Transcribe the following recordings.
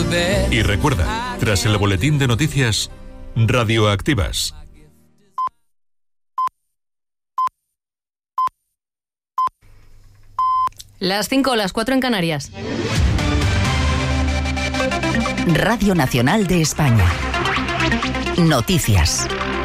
Y recuerda, tras el boletín de noticias, radioactivas. Las 5 o las 4 en Canarias. Radio Nacional de España. Noticias.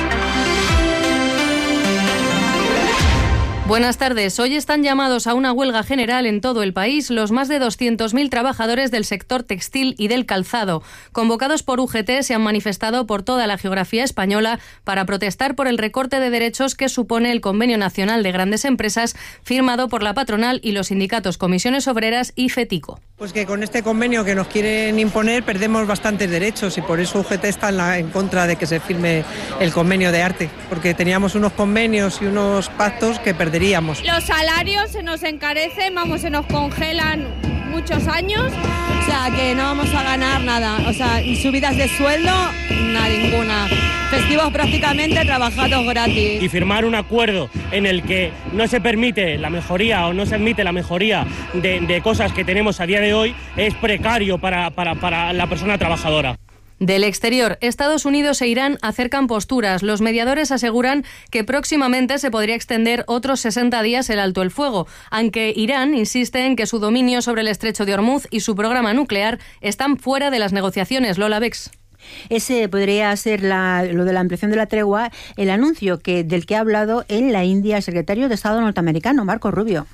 Buenas tardes. Hoy están llamados a una huelga general en todo el país los más de 200.000 trabajadores del sector textil y del calzado. Convocados por UGT, se han manifestado por toda la geografía española para protestar por el recorte de derechos que supone el Convenio Nacional de Grandes Empresas firmado por la patronal y los sindicatos Comisiones Obreras y FETICO. Pues que con este convenio que nos quieren imponer perdemos bastantes derechos y por eso UGT está en contra de que se firme el convenio de arte, porque teníamos unos convenios y unos pactos que perderíamos. Los salarios se nos encarecen, se nos congelan muchos años. O sea, que no vamos a ganar nada. O sea, subidas de sueldo, ninguna. Festivos prácticamente trabajados gratis. Y firmar un acuerdo en el que no se permite la mejoría o no se admite la mejoría de cosas que tenemos a día de hoy es precario para la persona trabajadora. Del exterior, Estados Unidos e Irán acercan posturas. Los mediadores aseguran que próximamente se podría extender otros 60 días el alto el fuego, aunque Irán insiste en que su dominio sobre el estrecho de Hormuz y su programa nuclear están fuera de las negociaciones. Lola Bex. Ese podría ser lo de la ampliación de la tregua, el anuncio del que ha hablado en la India el secretario de Estado norteamericano, Marco Rubio.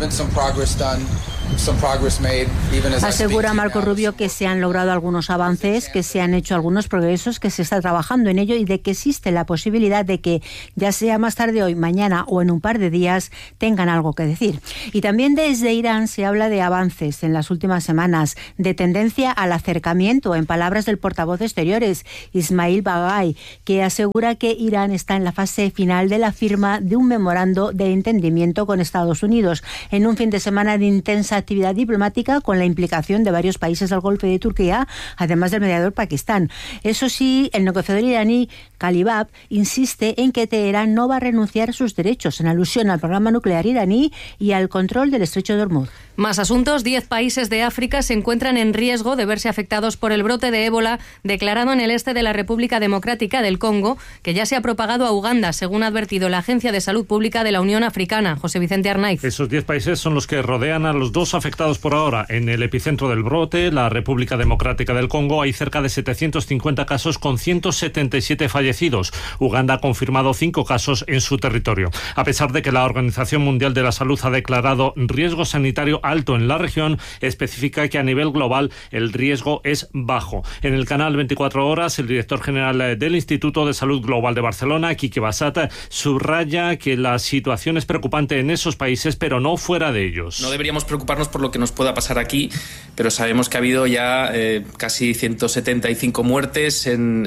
Asegura Marco Rubio que se han logrado algunos avances, que se han hecho algunos progresos, que se está trabajando en ello y de que existe la posibilidad de que, ya sea más tarde hoy, mañana o en un par de días, tengan algo que decir. Y también desde Irán se habla de avances en las últimas semanas, de tendencia al acercamiento, en palabras del portavoz de Exteriores, Ismail Baghai, que asegura que Irán está en la fase final de la firma de un memorando de entendimiento con Estados Unidos, en un fin de semana de intensa actividad diplomática con la implicación de varios países del Golfo y de Turquía, además del mediador Pakistán. Eso sí, el negociador iraní Kalibab insiste en que Teherán no va a renunciar a sus derechos, en alusión al programa nuclear iraní y al control del estrecho de Hormuz. Más asuntos. 10 países de África se encuentran en riesgo de verse afectados por el brote de ébola declarado en el este de la República Democrática del Congo, que ya se ha propagado a Uganda, según ha advertido la Agencia de Salud Pública de la Unión Africana. José Vicente Arnaiz. Esos 10 países son los que rodean a los dos afectados por ahora. En el epicentro del brote, la República Democrática del Congo, hay cerca de 750 casos con 177 fallecidos. Uganda ha confirmado 5 casos en su territorio. A pesar de que la Organización Mundial de la Salud ha declarado riesgo sanitario alto en la región, especifica que a nivel global el riesgo es bajo. En el canal 24 horas, el director general del Instituto de Salud Global de Barcelona, Quique Bassat, subraya que la situación es preocupante en esos países, pero no fuera de ellos. No deberíamos preocuparnos por lo que nos pueda pasar aquí, pero sabemos que ha habido ya casi 175 muertes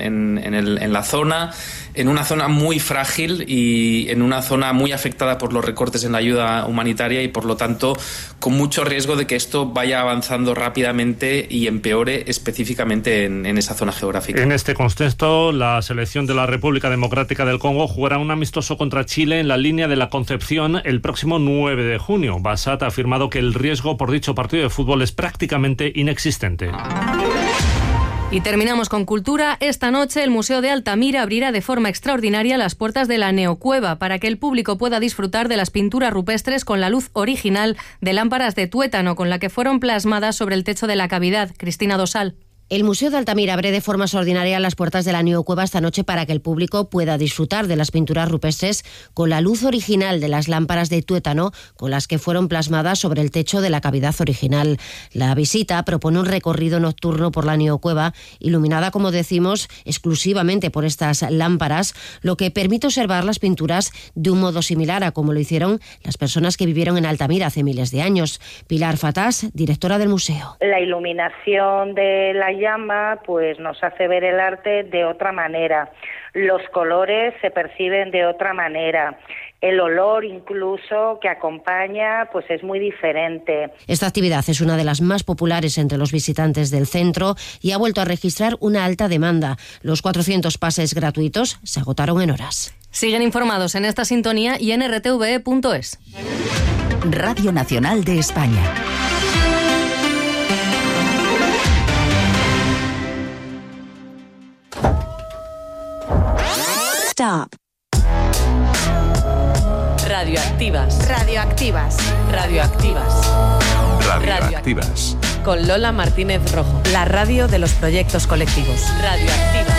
en la zona, en una zona muy frágil y en una zona muy afectada por los recortes en la ayuda humanitaria y, por lo tanto, con mucho riesgo de que esto vaya avanzando rápidamente y empeore específicamente en esa zona geográfica. En este contexto, la selección de la República Democrática del Congo jugará un amistoso contra Chile en la línea de la Concepción el próximo 9 de junio. Bassat ha afirmado que el riesgo por dicho partido de fútbol es prácticamente inexistente. Y terminamos con cultura. Esta noche el Museo de Altamira abrirá de forma extraordinaria las puertas de la Neocueva para que el público pueda disfrutar de las pinturas rupestres con la luz original de lámparas de tuétano con la que fueron plasmadas sobre el techo de la cavidad. Cristina Dosal. El Museo de Altamira abre de forma extraordinaria las puertas de la Neocueva esta noche para que el público pueda disfrutar de las pinturas rupestres con la luz original de las lámparas de tuétano con las que fueron plasmadas sobre el techo de la cavidad original. La visita propone un recorrido nocturno por la Neocueva, iluminada, como decimos, exclusivamente por estas lámparas, lo que permite observar las pinturas de un modo similar a como lo hicieron las personas que vivieron en Altamira hace miles de años. Pilar Fatás, directora del museo. La iluminación de la llama pues nos hace ver el arte de otra manera. Los colores se perciben de otra manera. El olor incluso que acompaña pues es muy diferente. Esta actividad es una de las más populares entre los visitantes del centro y ha vuelto a registrar una alta demanda. Los 400 pases gratuitos se agotaron en horas. Siguen informados en esta sintonía y en rtve.es. Radio Nacional de España. Stop. Radioactivas. Radioactivas. Radioactivas. Radioactivas. Con Lola Martínez Rojo. La radio de los proyectos colectivos. Radioactivas.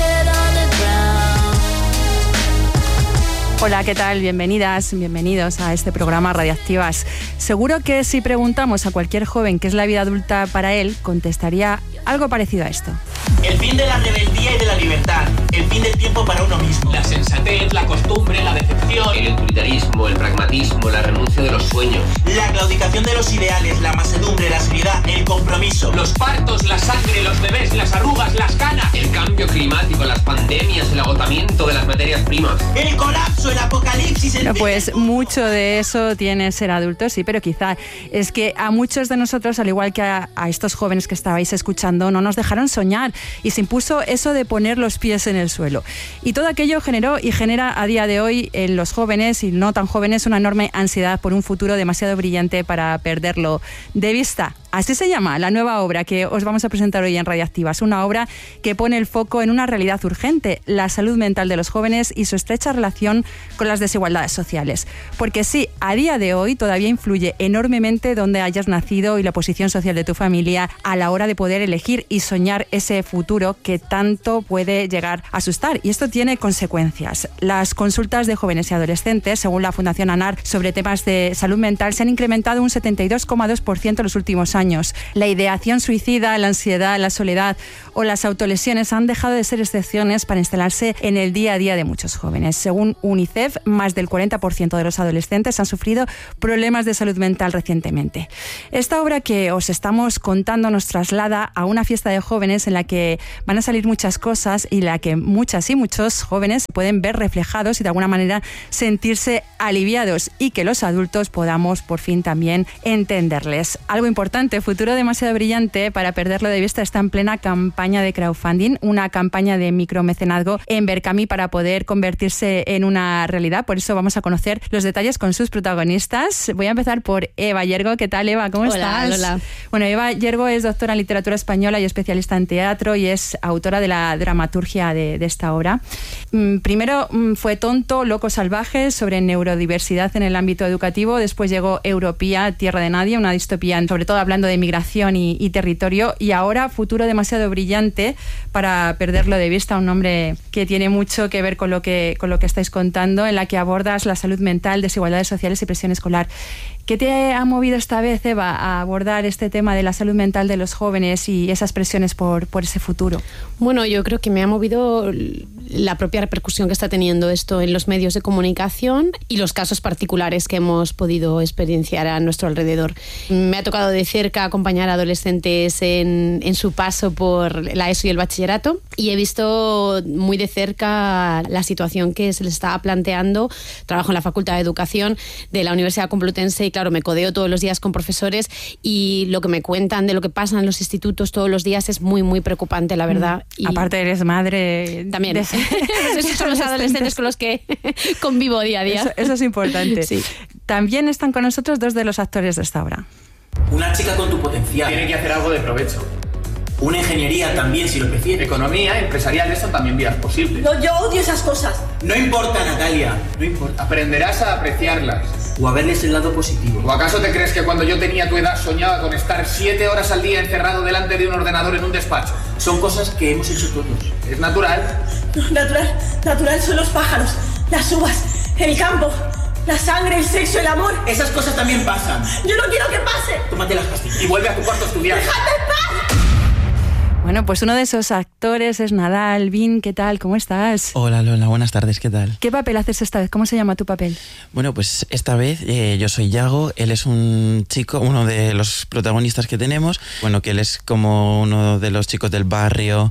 Hola, ¿qué tal? Bienvenidas, bienvenidos a este programa Radioactivas. Seguro que si preguntamos a cualquier joven qué es la vida adulta para él, contestaría algo parecido a esto. El fin de la rebeldía y de la libertad. El fin del tiempo para uno mismo. La sensatez, la costumbre, la decepción. El utilitarismo, el pragmatismo, la renuncia de los sueños. La claudicación de los ideales, la mansedumbre, la seriedad, el compromiso. Los partos, la sangre, los bebés, las arrugas, las canas. El cambio climático, las pandemias, el agotamiento de las materias primas. El colapso, el apocalipsis. Bueno, pues mucho de eso tiene ser adulto, sí, pero quizá es que a muchos de nosotros, al igual que a estos jóvenes que estabais escuchando, no nos dejaron soñar y se impuso eso de poner los pies en el suelo. Y todo aquello generó y genera a día de hoy en los jóvenes y no tan jóvenes una enorme ansiedad por un futuro demasiado brillante para perderlo de vista. Así se llama la nueva obra que os vamos a presentar hoy en Radioactivas, una obra que pone el foco en una realidad urgente, la salud mental de los jóvenes y su estrecha relación con las desigualdades sociales. Porque sí, a día de hoy todavía influye enormemente dónde hayas nacido y la posición social de tu familia a la hora de poder elegir y soñar ese futuro que tanto puede llegar a asustar. Y esto tiene consecuencias. Las consultas de jóvenes y adolescentes, según la Fundación ANAR, sobre temas de salud mental se han incrementado un 72,2% en los últimos años. La ideación suicida, la ansiedad, la soledad o las autolesiones han dejado de ser excepciones para instalarse en el día a día de muchos jóvenes. Según UNICEF, más del 40% de los adolescentes han sufrido problemas de salud mental recientemente. Esta obra que os estamos contando nos traslada a una fiesta de jóvenes en la que van a salir muchas cosas y en la que muchas y muchos jóvenes pueden ver reflejados y de alguna manera sentirse aliviados y que los adultos podamos por fin también entenderles. Algo importante, futuro demasiado brillante para perderlo de vista, está en plena campaña de crowdfunding, una campaña de micromecenazgo en Berkami para poder convertirse en una realidad. Por eso vamos a conocer los detalles con sus protagonistas. Voy a empezar por Eva Yergo. ¿Qué tal, Eva? ¿Cómo estás? Hola. Bueno, Eva Yergo es doctora en literatura española y especialista en teatro y es autora de la dramaturgia de esta obra. Primero fue Tonto, Locos Salvajes, sobre neurodiversidad en el ámbito educativo. Después llegó Europía, Tierra de Nadie, una distopía, sobre todo hablando de migración y territorio. Y ahora Futuro demasiado brillante para perderlo de vista, un nombre que tiene mucho que ver con lo que estáis contando, en la que abordas la salud mental, desigualdades sociales y presión escolar. ¿Qué te ha movido esta vez, Eva, a abordar este tema de la salud mental de los jóvenes y esas presiones por ese futuro? Bueno, yo creo que me ha movido la propia repercusión que está teniendo esto en los medios de comunicación y los casos particulares que hemos podido experienciar a nuestro alrededor. Me ha tocado de cerca acompañar a adolescentes en su paso por la ESO y el bachillerato y he visto muy de cerca la situación que se les estaba planteando. Trabajo en la Facultad de Educación de la Universidad Complutense y claro, me codeo todos los días con profesores y lo que me cuentan de lo que pasa en los institutos todos los días es muy, muy preocupante, la verdad. Y aparte eres madre... También. Esos son los adolescentes con los que convivo día a día. Eso es importante. Sí. También están con nosotros dos de los actores de esta obra. Una chica con tu potencial. Tiene que hacer algo de provecho. Una ingeniería también, si lo prefiere. Economía, empresarial, son también vías posibles. No, yo odio esas cosas. No importa, Natalia, no importa. Aprenderás a apreciarlas. O a verles el lado positivo. ¿O acaso te crees que cuando yo tenía tu edad soñaba con estar 7 horas al día encerrado delante de un ordenador en un despacho? Son cosas que hemos hecho todos. ¿Es natural? No, natural son los pájaros, las uvas, el campo, la sangre, el sexo, el amor. Esas cosas también pasan. Yo no quiero que pase. Tómate las pastillas. Y vuelve a tu cuarto a estudiar. ¡Déjame en paz! Bueno, pues uno de esos actores es Nadal. Vin, ¿qué tal? ¿Cómo estás? Hola Lola, buenas tardes, ¿qué tal? ¿Qué papel haces esta vez? ¿Cómo se llama tu papel? Bueno, pues esta vez yo soy Yago, él es un chico, uno de los protagonistas que tenemos, bueno, que él es como uno de los chicos del barrio,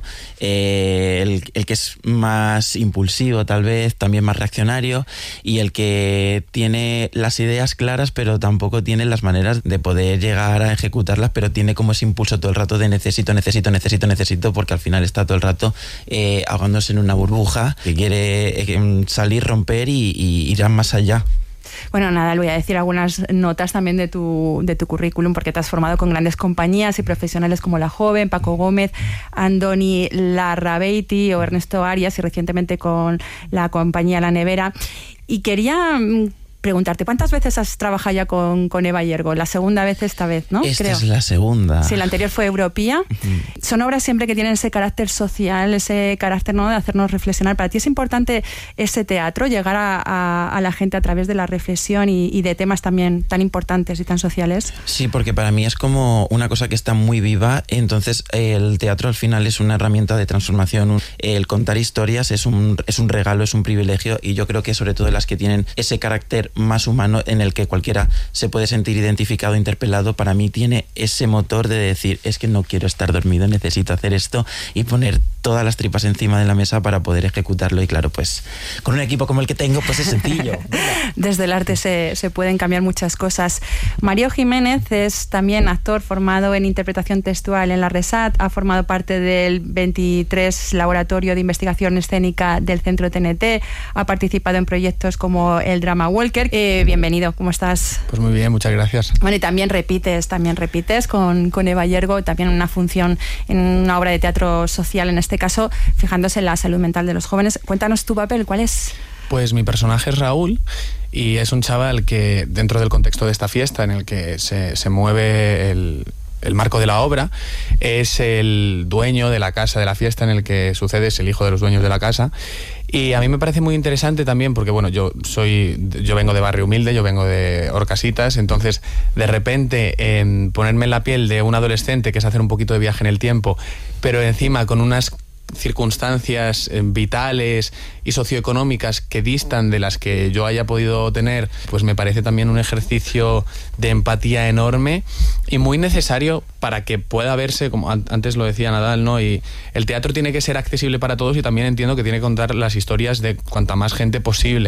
el que es más impulsivo tal vez, también más reaccionario y el que tiene las ideas claras pero tampoco tiene las maneras de poder llegar a ejecutarlas, pero tiene como ese impulso todo el rato de necesito, porque al final está todo el rato ahogándose en una burbuja que quiere salir, romper y ir más allá. Bueno, Nadal, voy a decir algunas notas también de tu currículum, porque te has formado con grandes compañías y profesionales como La Joven, Paco Gómez, Andoni Larrabeiti o Ernesto Arias, y recientemente con la compañía La Nevera. Y quería preguntarte, ¿cuántas veces has trabajado ya con Eva Yergo? La segunda vez esta vez, ¿no? Esta es la segunda. Sí, la anterior fue Europea. Son obras siempre que tienen ese carácter social, ese carácter, ¿no?, de hacernos reflexionar. Para ti es importante ese teatro, llegar a la gente a través de la reflexión y de temas también tan importantes y tan sociales. Sí, porque para mí es como una cosa que está muy viva. Entonces el teatro al final es una herramienta de transformación. El contar historias es un regalo, es un privilegio, y yo creo que sobre todo las que tienen ese carácter más humano en el que cualquiera se puede sentir identificado, interpelado, para mí tiene ese motor de decir, es que no quiero estar dormido, necesito hacer esto y poner todas las tripas encima de la mesa para poder ejecutarlo. Y claro, pues con un equipo como el que tengo, pues es sencillo. Desde el arte se pueden cambiar muchas cosas. Mario Jiménez es también actor formado en interpretación textual en la RESAT, ha formado parte del 23 Laboratorio de Investigación Escénica del Centro TNT, ha participado en proyectos como el Drama Walker. Bienvenido, ¿cómo estás? Pues muy bien, muchas gracias. Bueno, y también repites con Eva Yergo, también una función en una obra de teatro social, en este caso fijándose en la salud mental de los jóvenes. Cuéntanos tu papel, ¿cuál es? Pues mi personaje es Raúl, y es un chaval que, dentro del contexto de esta fiesta en el que se mueve el marco de la obra, es el dueño de la casa de la fiesta en el que sucede, es el hijo de los dueños de la casa. Y a mí me parece muy interesante también porque, bueno, yo vengo de barrio humilde, yo vengo de Horcasitas, entonces de repente ponerme en la piel de un adolescente, que es hacer un poquito de viaje en el tiempo, pero encima con unas circunstancias vitales y socioeconómicas que distan de las que yo haya podido tener, pues me parece también un ejercicio de empatía enorme y muy necesario para que pueda verse, como antes lo decía Nadal, ¿no? Y el teatro tiene que ser accesible para todos, y también entiendo que tiene que contar las historias de cuanta más gente posible.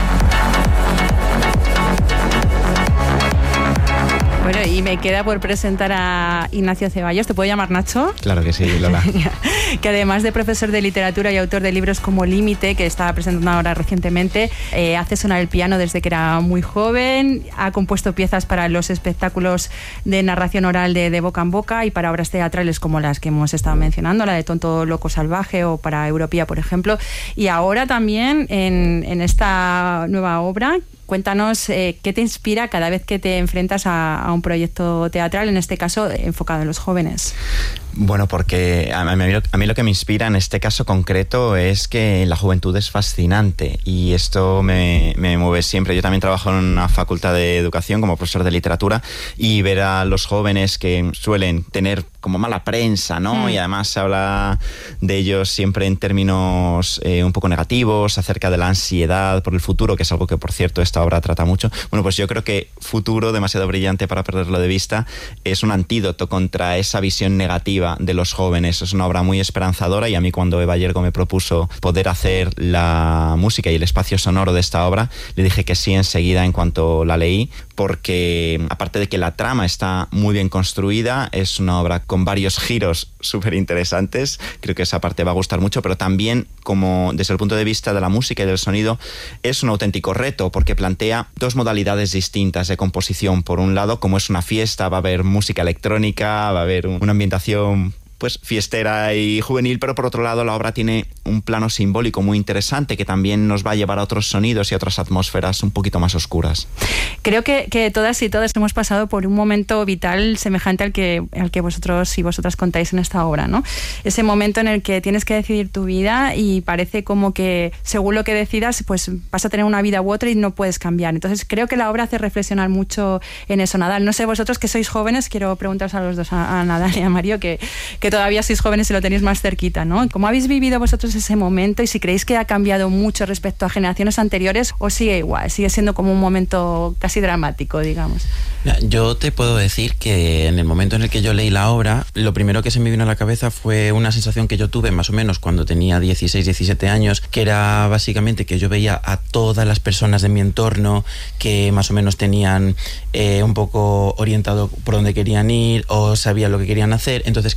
Bueno, y me queda por presentar a Ignacio Ceballos. ¿Te puedo llamar Nacho? Claro que sí, Lola. Que además de profesor de literatura y autor de libros como Límite, que estaba presentando ahora recientemente, hace sonar el piano desde que era muy joven, ha compuesto piezas para los espectáculos de narración oral de boca en boca y para obras teatrales como las que hemos estado mencionando, la de Tonto Loco Salvaje o para Europea, por ejemplo. Y ahora también en esta nueva obra, cuéntanos qué te inspira cada vez que te enfrentas a un proyecto teatral, en este caso enfocado en los jóvenes. Bueno, porque a mí lo que me inspira en este caso concreto es que la juventud es fascinante, y esto me mueve siempre. Yo también trabajo en una facultad de educación como profesor de literatura, y ver a los jóvenes que suelen tener como mala prensa, ¿no? Y además se habla de ellos siempre en términos un poco negativos, acerca de la ansiedad por el futuro, que es algo que, por cierto, esta obra trata mucho. Bueno, pues yo creo que Futuro, demasiado brillante para perderlo de vista, es un antídoto contra esa visión negativa de los jóvenes. Es una obra muy esperanzadora, y a mí, cuando Eva Yergo me propuso poder hacer la música y el espacio sonoro de esta obra, le dije que sí enseguida en cuanto la leí, porque aparte de que la trama está muy bien construida, es una obra con varios giros súper interesantes. Creo que esa parte va a gustar mucho, pero también, como desde el punto de vista de la música y del sonido, es un auténtico reto, porque plantea dos modalidades distintas de composición. Por un lado, como es una fiesta, va a haber música electrónica, va a haber una ambientación pues fiestera y juvenil, pero por otro lado la obra tiene un plano simbólico muy interesante que también nos va a llevar a otros sonidos y a otras atmósferas un poquito más oscuras. Creo que todas y todas hemos pasado por un momento vital semejante al que vosotros y vosotras contáis en esta obra, ¿no? Ese momento en el que tienes que decidir tu vida y parece como que según lo que decidas, pues vas a tener una vida u otra y no puedes cambiar. Entonces creo que la obra hace reflexionar mucho en eso. Nadal, no sé, vosotros que sois jóvenes, quiero preguntaros a los dos, a Nadal y a Mario, que todavía sois jóvenes y lo tenéis más cerquita, ¿no? ¿Cómo habéis vivido vosotros ese momento, y si creéis que ha cambiado mucho respecto a generaciones anteriores, o sigue igual, sigue siendo como un momento casi dramático, digamos? Yo te puedo decir que en el momento en el que yo leí la obra, lo primero que se me vino a la cabeza fue una sensación que yo tuve más o menos cuando tenía 16, 17 años, que era básicamente que yo veía a todas las personas de mi entorno que más o menos tenían un poco orientado por dónde querían ir o sabían lo que querían hacer. Entonces, claro, yo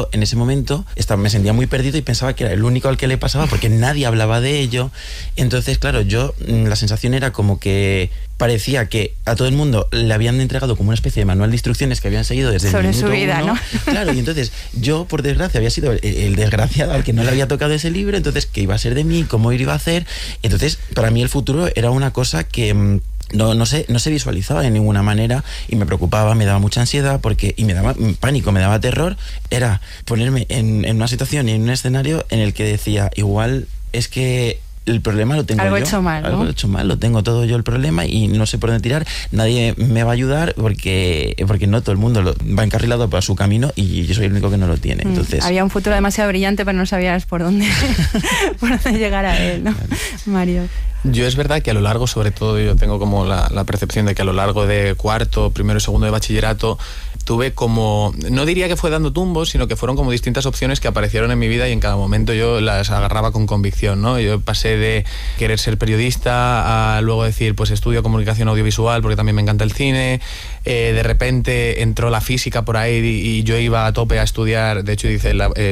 yo en ese momento me sentía muy perdido y pensaba que era el único al que le pasaba porque nadie hablaba de ello. Entonces, claro, la sensación era como que parecía que a todo el mundo le habían entregado como una especie de manual de instrucciones que habían seguido desde sobre el minuto su vida, 1. ¿no? Claro, y entonces yo, por desgracia, había sido el desgraciado al que no le había tocado ese libro. Entonces, ¿qué iba a ser de mí? ¿Cómo iba a hacer? Entonces, para mí el futuro era una cosa que no se visualizaba de ninguna manera y me preocupaba, me daba mucha ansiedad y me daba pánico, me daba terror. Era ponerme en una situación y en un escenario en el que decía, igual es que el problema lo tengo algo yo. Hecho mal, ¿no? Algo hecho mal, lo tengo todo yo el problema y no sé por dónde tirar. Nadie me va a ayudar porque no todo el mundo va encarrilado para su camino y yo soy el único que no lo tiene. Entonces, había un futuro demasiado brillante, pero no sabías por dónde llegar a él, ¿no? Vale. Mario. Yo es verdad que a lo largo, sobre todo, yo tengo como la percepción de que a lo largo de cuarto, primero y segundo de bachillerato, tuve como, no diría que fue dando tumbos, sino que fueron como distintas opciones que aparecieron en mi vida y en cada momento yo las agarraba con convicción, ¿no? Yo pasé de querer ser periodista a luego decir, pues estudio comunicación audiovisual porque también me encanta el cine. De repente entró la física por ahí y yo iba a tope a estudiar, de hecho hice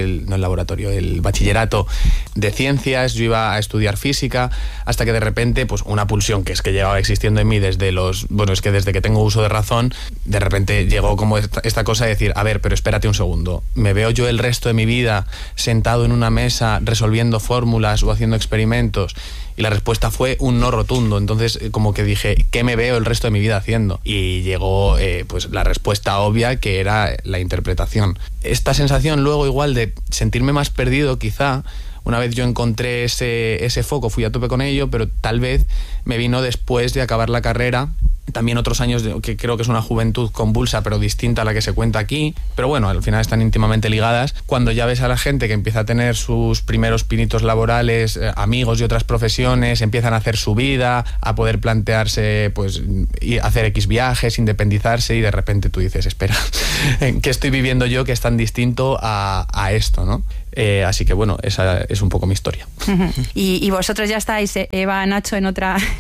el bachillerato de ciencias, yo iba a estudiar física, hasta que de repente, pues una pulsión que es que llevaba existiendo en mí desde que tengo uso de razón, de repente llegó como esta cosa de decir, a ver, pero espérate un segundo, ¿me veo yo el resto de mi vida sentado en una mesa resolviendo fórmulas o haciendo experimentos? Y la respuesta fue un no rotundo. Entonces como que dije, ¿qué me veo el resto de mi vida haciendo? Y llegó pues la respuesta obvia, que era la interpretación. Esta sensación luego igual de sentirme más perdido quizá, una vez yo encontré ese foco, fui a tope con ello, pero tal vez me vino después de acabar la carrera. También otros años que creo que es una juventud convulsa pero distinta a la que se cuenta aquí, pero bueno, al final están íntimamente ligadas. Cuando ya ves a la gente que empieza a tener sus primeros pinitos laborales, amigos de otras profesiones, empiezan a hacer su vida, a poder plantearse pues hacer X viajes, independizarse, y de repente tú dices, espera, ¿qué estoy viviendo yo que es tan distinto a esto, ¿no? Así que bueno, esa es un poco mi historia. Y vosotros ya estáis, Eva, Nacho, en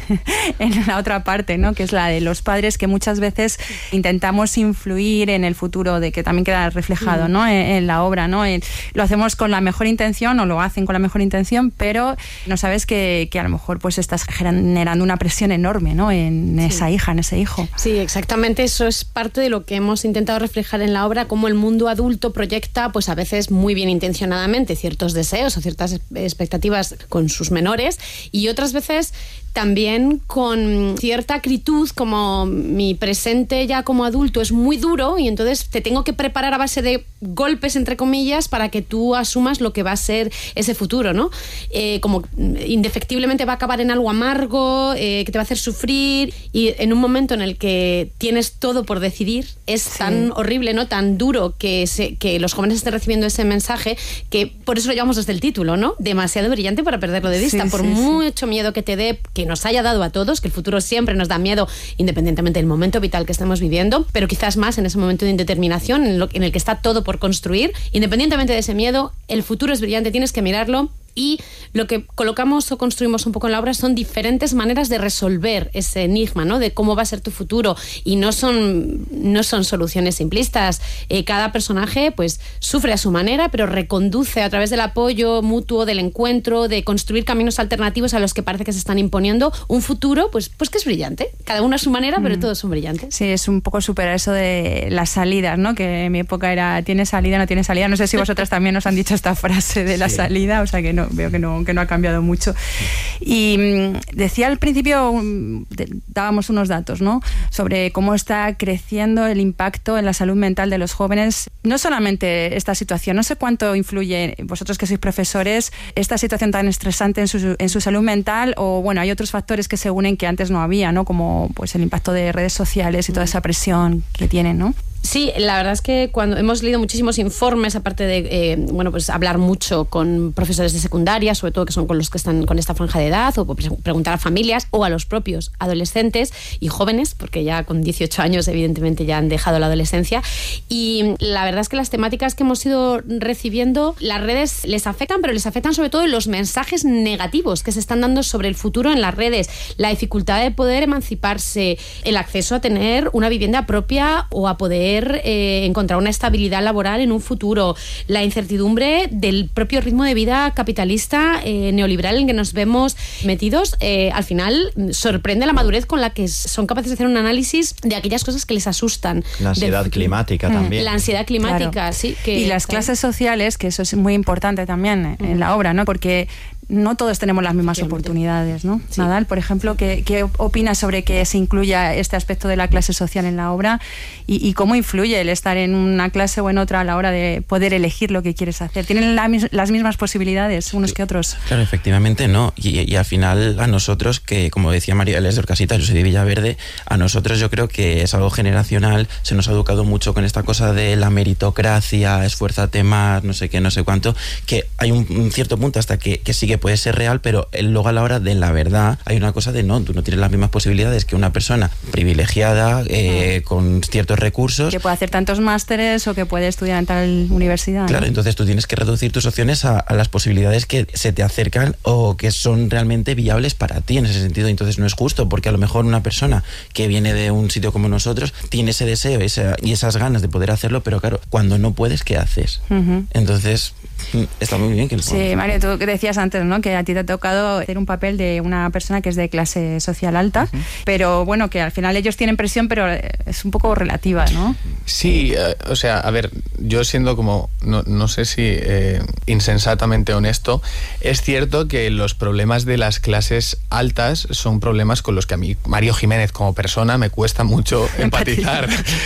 la otra parte, ¿no? Que es la de los padres, que muchas veces intentamos influir en el futuro, de que también queda reflejado, ¿no? En la obra, ¿no? Lo hacemos con la mejor intención, o lo hacen con la mejor intención, pero no sabes que a lo mejor pues estás generando una presión enorme, ¿no? En esa hija, en ese hijo. Sí, exactamente, eso es parte de lo que hemos intentado reflejar en la obra, cómo el mundo adulto proyecta, pues a veces muy bien intencionado, ciertos deseos o ciertas expectativas con sus menores, y otras veces también con cierta acritud, como mi presente ya como adulto es muy duro y entonces te tengo que preparar a base de golpes, entre comillas, para que tú asumas lo que va a ser ese futuro, ¿no? Como indefectiblemente va a acabar en algo amargo, que te va a hacer sufrir, y en un momento en el que tienes todo por decidir, es tan horrible, ¿no? Tan duro que los jóvenes estén recibiendo ese mensaje, que por eso lo llamamos desde el título, ¿no? Demasiado brillante para perderlo de vista, por mucho miedo que te dé, que nos haya dado a todos, que el futuro siempre nos da miedo independientemente del momento vital que estemos viviendo, pero quizás más en ese momento de indeterminación en el que está todo por construir. Independientemente de ese miedo, el futuro es brillante, tienes que mirarlo. Y lo que colocamos o construimos un poco en la obra son diferentes maneras de resolver ese enigma, ¿no? De cómo va a ser tu futuro, y no son soluciones simplistas. Cada personaje pues sufre a su manera, pero reconduce a través del apoyo mutuo, del encuentro, de construir caminos alternativos a los que parece que se están imponiendo un futuro pues que es brillante. Cada uno a su manera, pero todos son brillantes. Sí, es un poco superar eso de las salidas, ¿no? Que en mi época era ¿tiene salida, no tiene salida? No sé si vosotras también os han dicho esta frase de la salida, o sea que no, veo que no ha cambiado mucho. Y decía al principio, dábamos unos datos, ¿no? Sobre cómo está creciendo el impacto en la salud mental de los jóvenes. No solamente esta situación, no sé cuánto influye, vosotros que sois profesores, esta situación tan estresante en su salud mental, o bueno, hay otros factores que se unen que antes no había, ¿no? Como pues el impacto de redes sociales y toda esa presión que tienen, ¿no? Sí, la verdad es que cuando hemos leído muchísimos informes, aparte de pues hablar mucho con profesores de secundaria, sobre todo que son con los que están con esta franja de edad, o preguntar a familias o a los propios adolescentes y jóvenes, porque ya con 18 años evidentemente ya han dejado la adolescencia, y la verdad es que las temáticas que hemos ido recibiendo, las redes les afectan, pero les afectan sobre todo los mensajes negativos que se están dando sobre el futuro en las redes, la dificultad de poder emanciparse, el acceso a tener una vivienda propia o a poder poder encontrar una estabilidad laboral en un futuro, la incertidumbre del propio ritmo de vida capitalista neoliberal en que nos vemos metidos, al final sorprende la madurez con la que son capaces de hacer un análisis de aquellas cosas que les asustan. La ansiedad climática también. La ansiedad climática, claro. Sí. Y las clases sociales, que eso es muy importante también en la obra, ¿no? Porque no todos tenemos las mismas oportunidades, ¿no? Sí. Nadal, por ejemplo, ¿qué opinas sobre que se incluya este aspecto de la clase social en la obra y cómo influye el estar en una clase o en otra a la hora de poder elegir lo que quieres hacer? ¿Tienen las mismas posibilidades unos que otros? Claro, efectivamente no. Y al final a nosotros, que como decía María Ángeles de Orcasitas, yo soy de Villaverde, a nosotros yo creo que es algo generacional, se nos ha educado mucho con esta cosa de la meritocracia, esfuérzate más, no sé qué, no sé cuánto, que hay un cierto punto hasta que sí que puede ser real, pero luego a la hora de la verdad hay una cosa de no, tú no tienes las mismas posibilidades que una persona privilegiada, con ciertos recursos. Que puede hacer tantos másteres o que puede estudiar en tal universidad. Claro, ¿no? Entonces tú tienes que reducir tus opciones a las posibilidades que se te acercan o que son realmente viables para ti en ese sentido. Entonces no es justo, porque a lo mejor una persona que viene de un sitio como nosotros tiene ese deseo y esas ganas de poder hacerlo, pero claro, cuando no puedes, ¿qué haces? Entonces está muy bien que lo Sí, Mario, tú que decías antes, ¿no?, que a ti te ha tocado hacer un papel de una persona que es de clase social alta, pero bueno, que al final ellos tienen presión, pero es un poco relativa, ¿no? Sí, o sea, a ver, yo siendo como, no sé si insensatamente honesto, es cierto que los problemas de las clases altas son problemas con los que a mí, Mario Jiménez, como persona, me cuesta mucho empatizar.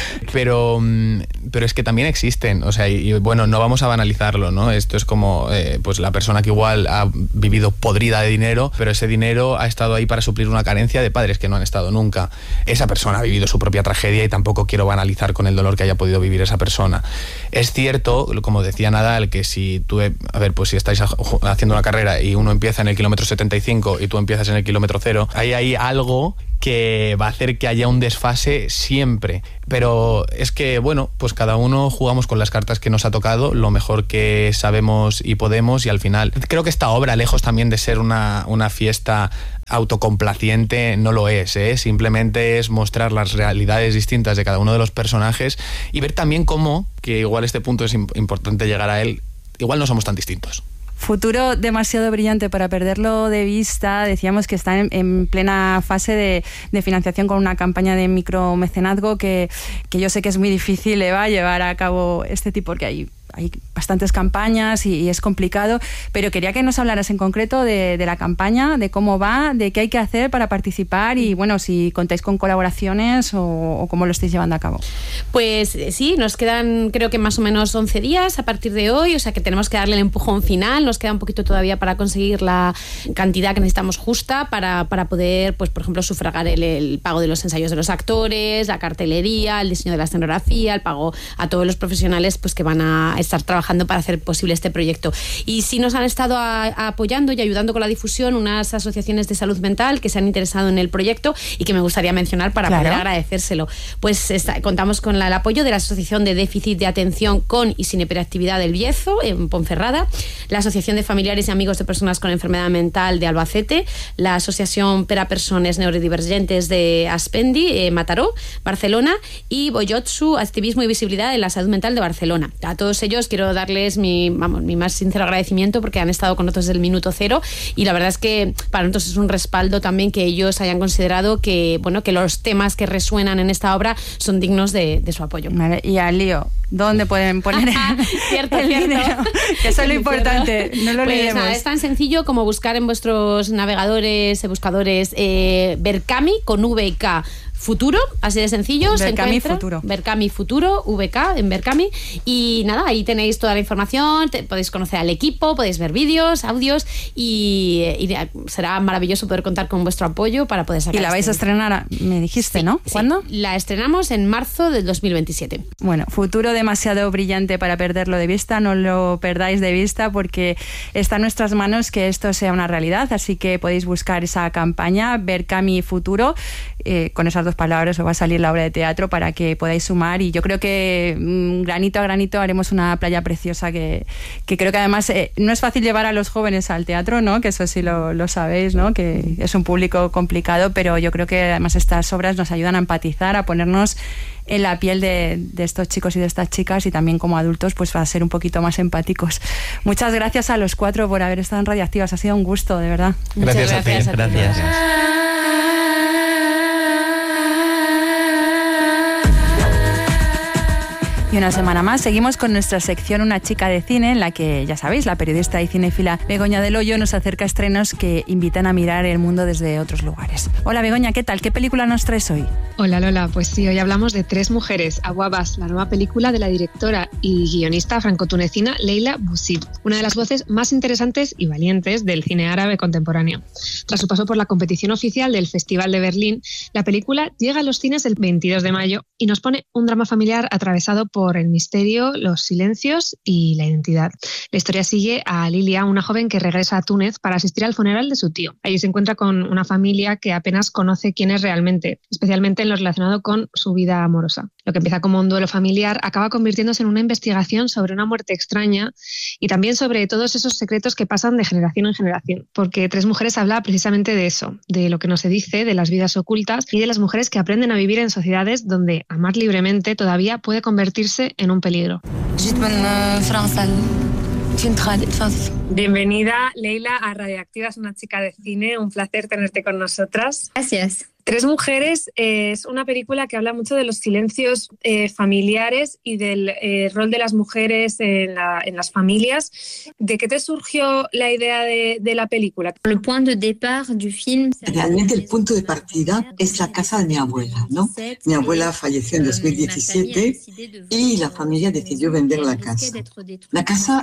Pero es que también existen, o sea, y bueno, no vamos a banalizarlo, ¿no? Esto es como pues la persona que igual ha vivido podrida de dinero, pero ese dinero ha estado ahí para suplir una carencia de padres que no han estado nunca. Esa persona ha vivido su propia tragedia y tampoco quiero banalizar con el dolor que haya podido vivir esa persona. Es cierto, como decía Nadal, que si tú, a ver, pues si estáis haciendo una carrera y uno empieza en el kilómetro 75 y tú empiezas en el kilómetro 0, ahí hay algo que va a hacer que haya un desfase siempre. Pero es que, bueno, pues cada uno jugamos con las cartas que nos ha tocado, lo mejor que sabemos y podemos, y al final creo que esta obra, lejos también de ser una fiesta autocomplaciente, no lo es, simplemente es mostrar las realidades distintas de cada uno de los personajes y ver también cómo, que igual este punto es importante llegar a él, igual no somos tan distintos. Futuro demasiado brillante para perderlo de vista. Decíamos que está en plena fase de financiación con una campaña de micromecenazgo que yo sé que es muy difícil, Eva, llevar a cabo este tipo, porque hay bastantes campañas y es complicado, pero quería que nos hablaras en concreto de la campaña, de cómo va, de qué hay que hacer para participar y, bueno, si contáis con colaboraciones o cómo lo estáis llevando a cabo. Pues sí, nos quedan creo que más o menos 11 días a partir de hoy, o sea que tenemos que darle el empujón final, nos queda un poquito todavía para conseguir la cantidad que necesitamos justa para poder, pues por ejemplo, sufragar el pago de los ensayos de los actores, la cartelería, el diseño de la escenografía, el pago a todos los profesionales pues que van a estar trabajando para hacer posible este proyecto. Y sí nos han estado apoyando y ayudando con la difusión unas asociaciones de salud mental que se han interesado en el proyecto y que me gustaría mencionar para poder agradecérselo. Pues contamos con el apoyo de la Asociación de Déficit de Atención con y sin Hiperactividad del Bierzo, en Ponferrada, la Asociación de Familiares y Amigos de Personas con Enfermedad Mental de Albacete, la Asociación per a Persones Neurodivergentes de Aspendi, Mataró, Barcelona, y Boyotsu, Activismo y Visibilidad de la Salud Mental de Barcelona. A todos ellos quiero darles mi más sincero agradecimiento porque han estado con nosotros desde el minuto cero y la verdad es que para nosotros es un respaldo también que ellos hayan considerado que, bueno, que los temas que resuenan en esta obra son dignos de su apoyo. Vale, y al lío, ¿dónde pueden poner cierto. dinero? Que eso es lo importante, no lo pues olvidemos. Nada, es tan sencillo como buscar en vuestros navegadores, buscadores, Berkami con V y K Futuro, así de sencillo. Berkami se Futuro. Berkami Futuro, VK en Berkami. Y nada, ahí tenéis toda la información, podéis conocer al equipo, podéis ver vídeos, audios y será maravilloso poder contar con vuestro apoyo para poder sacar. Y la vais a estrenar, me dijiste, ¿no? ¿Cuándo? Sí, la estrenamos en marzo del 2027. Bueno, futuro demasiado brillante para perderlo de vista, no lo perdáis de vista porque está en nuestras manos que esto sea una realidad, así que podéis buscar esa campaña Berkami Futuro con esas 2 palabras os va a salir la obra de teatro para que podáis sumar, y yo creo que granito a granito haremos una playa preciosa que creo que además no es fácil llevar a los jóvenes al teatro, ¿no? Que eso sí lo sabéis, ¿no? Que es un público complicado, pero yo creo que además estas obras nos ayudan a empatizar, a ponernos en la piel de estos chicos y de estas chicas, y también como adultos pues va a ser un poquito más empáticos. Muchas gracias a los 4 por haber estado en Radioactivas, ha sido un gusto, de verdad. Gracias a ti. Gracias. Y una semana más seguimos con nuestra sección Una chica de cine, en la que, ya sabéis, la periodista y cinéfila Begoña del Hoyo nos acerca a estrenos que invitan a mirar el mundo desde otros lugares. Hola Begoña, ¿qué tal? ¿Qué película nos traes hoy? Hola Lola, pues sí, hoy hablamos de 3 mujeres, Aguabas, la nueva película de la directora y guionista franco-tunecina Leila Boussid, una de las voces más interesantes y valientes del cine árabe contemporáneo. Tras su paso por la competición oficial del Festival de Berlín, la película llega a los cines el 22 de mayo y nos pone un drama familiar atravesado por el misterio, los silencios y la identidad. La historia sigue a Lilia, una joven que regresa a Túnez para asistir al funeral de su tío. Allí se encuentra con una familia que apenas conoce quién es realmente, especialmente en lo relacionado con su vida amorosa. Lo que empieza como un duelo familiar acaba convirtiéndose en una investigación sobre una muerte extraña y también sobre todos esos secretos que pasan de generación en generación. Porque 3 mujeres habla precisamente de eso, de lo que no se dice, de las vidas ocultas y de las mujeres que aprenden a vivir en sociedades donde amar libremente todavía puede convertirse en un peligro. Bienvenida, Leila, a Radioactivas, una chica de cine. Un placer tenerte con nosotras. Gracias. 3 mujeres es una película que habla mucho de los silencios familiares y del rol de las mujeres en las familias. ¿De qué te surgió la idea de la película? Realmente el punto de partida es la casa de mi abuela, ¿no? Mi abuela falleció en 2017 y la familia decidió vender la casa. La casa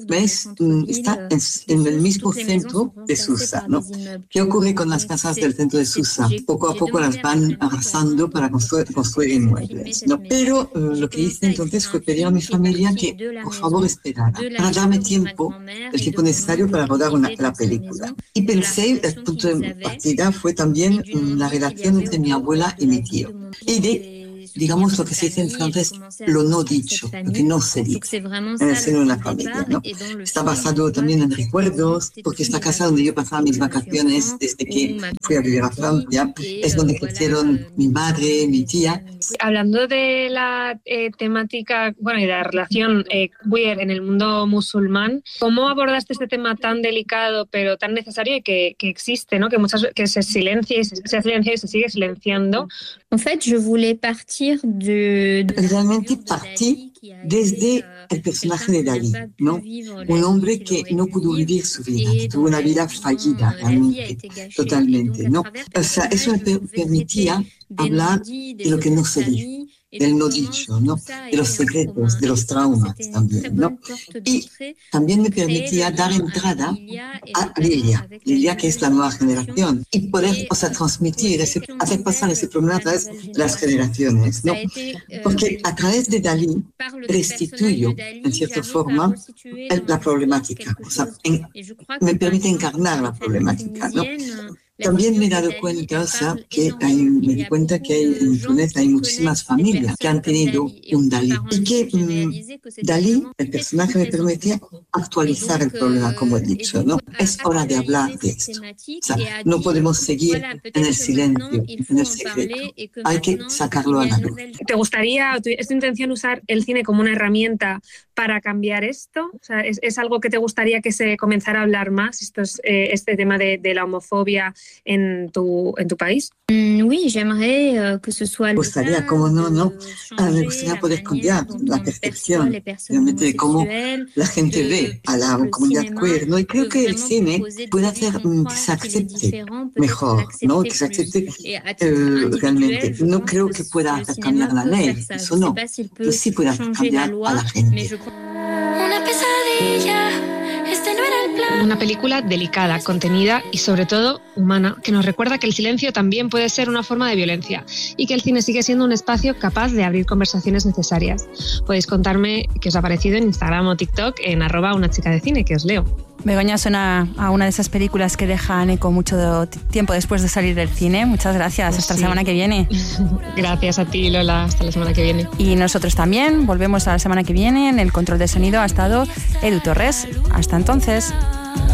está en el mismo centro de Susa, ¿no? ¿Qué ocurre con las casas del centro de Susa? Poco a poco las van arrasando para construir inmuebles, ¿no? Pero lo que hice entonces fue pedir a mi familia que por favor esperara para darme el tiempo necesario para rodar la película. Y pensé, el punto de partida fue también la relación entre mi abuela y mi tío. Y digamos lo que se dice en francés, lo no dicho, lo que no se dice en el seno de la familia, ¿no? Está basado también en recuerdos, porque esta casa donde yo pasaba mis vacaciones desde que fui a vivir a Francia, es donde crecieron mi madre, mi tía. Hablando de la temática, bueno, y de la relación queer en el mundo musulmán, ¿cómo abordaste este tema tan delicado pero tan necesario y que existe, ¿no? Que se silencia y se ha silenciado y se sigue silenciando? En fait, je voulais partir Realmente partí desde el personaje de Dalí, ¿no? Un hombre que no pudo vivir su vida, que tuvo una vida fallida realmente, totalmente, ¿no? O sea, eso me permitía hablar de lo que no se dice, del no dicho, ¿no? De los secretos, de los traumas también, ¿no? Y también me permitía dar entrada a Lilia, que es la nueva generación, y poder, o sea, transmitir, hacer pasar ese problema a través de las generaciones, ¿no? Porque a través de Dalí restituyo, en cierta forma, la problemática, o sea, me permite encarnar la problemática, ¿no? También me he dado cuenta, o sea, me di cuenta que en Túnez hay muchísimas familias que han tenido un Dalí. Y que Dalí, el personaje, me permitía actualizar el problema, como he dicho, ¿no? Es hora de hablar de esto. O sea, no podemos seguir en el silencio, en el secreto. Hay que sacarlo a la luz. ¿Te gustaría, es tu intención usar el cine como una herramienta para cambiar esto? O sea, ¿es algo que te gustaría que se comenzara a hablar más, este tema de la homofobia en tu país? Oui, j'aimerais que ce soit. Me gustaría, como no, me gustaría poder cambiar la percepción realmente de cómo la gente ve a la comunidad queer, ¿no? Y creo que el cine puede hacer que se acepte mejor, ¿no? Que se acepte realmente. No creo que pueda hacer cambiar la ley, eso no, pero sí puede hacer cambiar a la gente. Una pesadilla. Una película delicada, contenida y sobre todo humana, que nos recuerda que el silencio también puede ser una forma de violencia y que el cine sigue siendo un espacio capaz de abrir conversaciones necesarias. Podéis contarme qué os ha parecido en Instagram o TikTok en @unachicadecine, que os leo. Begoña suena a una de esas películas que dejan eco mucho tiempo después de salir del cine. Muchas gracias. Hasta la semana que viene. Gracias a ti, Lola. Hasta la semana que viene. Y nosotros también. Volvemos a la semana que viene. En el control de sonido ha estado Edu Torres. Hasta entonces.